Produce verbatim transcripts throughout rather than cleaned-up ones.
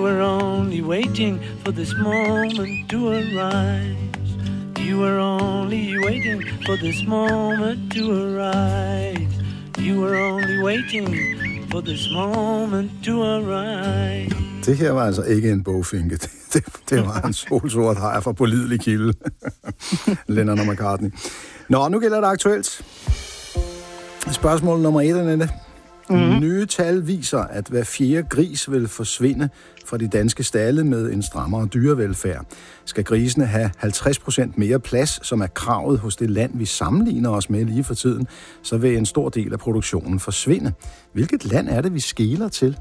You were only waiting for this moment to arise. You were only waiting for this moment to arise. You were only waiting for this moment to arise. Det her var altså ikke en bogfinke. Det, det, det var en solsort hajer fra pålidelig kilde. Lennon og McCartney. Nå, nu gælder det aktuelt. Spørgsmål nummer et, Annette. Mm-hmm. Nye tal viser, at hver fjerde gris vil forsvinde fra de danske stalde med en strammere dyrevelfærd. Skal grisene have halvtreds procent mere plads, som er kravet hos det land, vi sammenligner os med lige for tiden, så vil en stor del af produktionen forsvinde. Hvilket land er det, vi skeler til?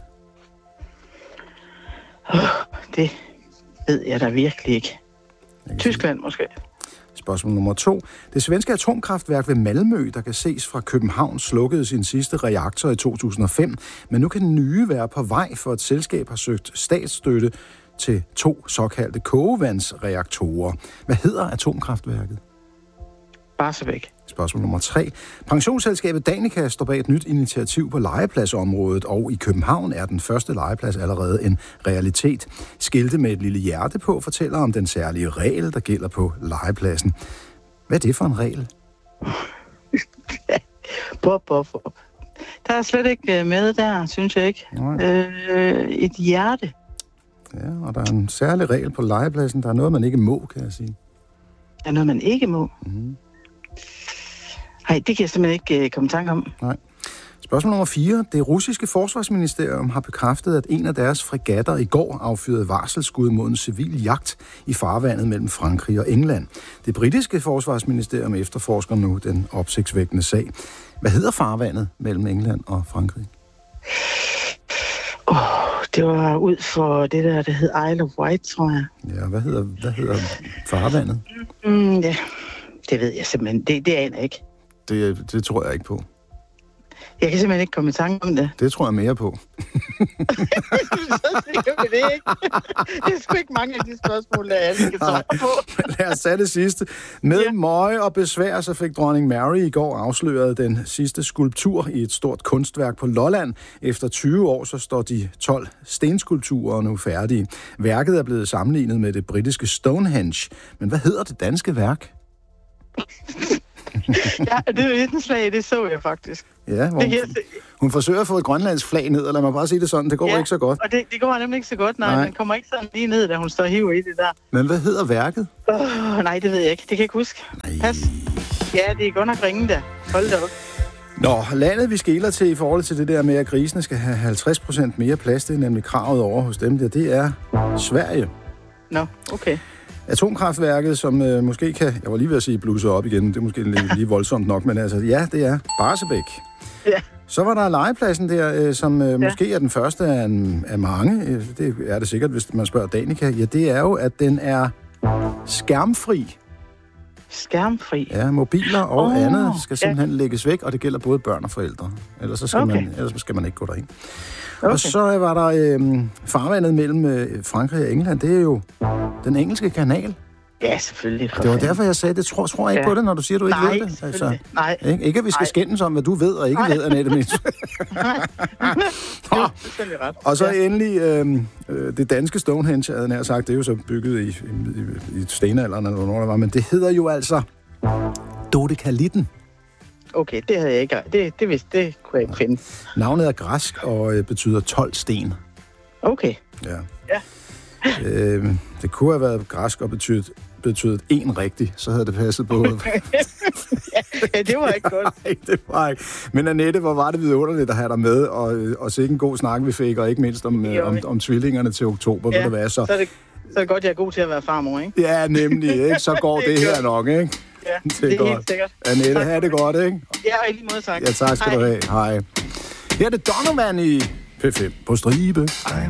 Oh, det ved jeg da virkelig ikke. Tyskland måske. Spørgsmål nummer to. Det svenske atomkraftværk ved Malmø, der kan ses fra København, slukkede sin sidste reaktor i to tusind og fem, men nu kan den nye være på vej, for et selskab har søgt statsstøtte til to såkaldte kogevandsreaktorer. Hvad hedder atomkraftværket? Barsebäck. Spørgsmål nummer tre. Pensionsselskabet Danica står bag et nyt initiativ på legepladsområdet, og i København er den første legeplads allerede en realitet. Skilte med et lille hjerte på fortæller om den særlige regel, der gælder på legepladsen. Hvad er det for en regel? Bop, bop, bop. Der er slet ikke med der, synes jeg ikke. Øh, et hjerte. Ja, og der er en særlig regel på legepladsen. Der er noget, man ikke må, kan jeg sige. Der er noget, man ikke må? Mm. Nej, det kan jeg simpelthen ikke uh, komme i tanke om. Nej. Spørgsmål nummer fire. Det russiske forsvarsministerium har bekræftet, at en af deres fregatter i går affyrede varselsskud mod en civil jagt i farvandet mellem Frankrig og England. Det britiske forsvarsministerium efterforsker nu den opsigtsvækkende sag. Hvad hedder farvandet mellem England og Frankrig? Åh, oh, det var ud for det der, der hed Isle of Wight, tror jeg. Ja, hvad hedder, hvad hedder farvandet? Mm, ja, det ved jeg simpelthen. Det, det aner jeg ikke. Det, det tror jeg ikke på. Jeg kan simpelthen ikke komme i tanke om det. Det tror jeg mere på. Så sikker vi det, ikke? Det er sgu ikke mange af de spørgsmål, der alle kan svare på. Lad os tage det sidste. Med ja. møje og besvær, så fik dronning Mary i går afsløret den sidste skulptur i et stort kunstværk på Lolland. Efter tyve år, så står de tolv stenskulpturer nu færdige. Værket er blevet sammenlignet med det britiske Stonehenge. Men hvad hedder det danske værk? Ja, det er et slag, det så jeg faktisk. Ja, hvor hun, hun forsøger at få et grønlandsk flag ned, eller lad mig bare sige det sådan, det går ja, ikke så godt. og det, det går nemlig ikke så godt, nej, nej. Man kommer ikke sådan lige ned, da hun står og hiver i det der. Men hvad hedder værket? Oh, nej, det ved jeg ikke, det kan jeg ikke huske. Nej. Pas. Ja, det er godt nok ringe der. Hold da op. Nå, landet vi skeler til i forhold til det der med, at grisene skal have halvtreds procent mere plads, det er nemlig kravet over hos dem der, det er Sverige. Nå, okay. Atomkraftværket, som øh, måske kan, jeg var lige ved at sige blusse op igen, det er måske lige, lige voldsomt nok, men altså, ja, det er Barsebäck. Ja. Så var der legepladsen der, øh, som øh, ja. måske er den første af, en, af mange, øh, det er det sikkert, hvis man spørger Danica, ja, det er jo, at den er skærmfri. Skærmfri? Ja, mobiler og oh, andet skal simpelthen ja. lægges væk, og det gælder både børn og forældre. Ellers, så skal, okay. man, ellers skal man ikke gå derind. Okay. Og så var der øh, farvandet mellem øh, Frankrig og England, det er jo den engelske kanal. Ja, selvfølgelig. Det var derfor, jeg sagde, det tror, tror jeg ikke ja. på det, når du siger, du ikke Nej, ved det. Altså, Nej, ikke, ikke at vi skal Nej. skændes om, hvad du ved og ikke Nej. ved, Annette. Men... Nej, jo, det er ret. Og så ja. endelig øh, det danske Stonehenge, havde jeg sagt, det er jo så bygget i, i, i stenalderen, eller hvornår der var, men det hedder jo altså Dodekalitten. Okay, det havde jeg ikke. Det, det, vidste, det kunne jeg ikke finde. Navnet er græsk og øh, betyder tolv sten. Okay. Ja. ja. Øh, det kunne have været græsk og betydet, betydet en rigtig, så havde det passet på. Ja, det var ikke godt. Nej, det var ikke. Men Annette, hvor var det vidunderligt at have dig med, og, og sikke en god snak, vi fik, og ikke mindst om, øh, om, om tvillingerne til oktober. Ja, vil det være, så... så er det, så er det godt, jeg er god til at være farmor, ikke? Ja, nemlig, ikke? Så går det, det her godt. nok, ikke? Ja, det, det er, det er godt. helt sikkert. Annette, have det godt, ikke? Ja, og i lige måde, tak. Ja, tak skal Hej. du have. Hej. Her er det Donovan i P fem på stribe.